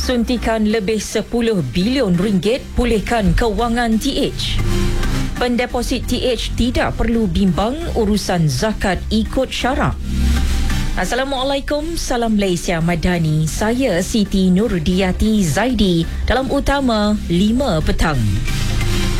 Suntikan lebih 10 bilion ringgit pulihkan kewangan TH. Pendeposit TH tidak perlu bimbang urusan zakat ikut syarak. Assalamualaikum, salam Malaysia Madani. Saya Siti Nurdiati Zaidi dalam Utama 5 petang.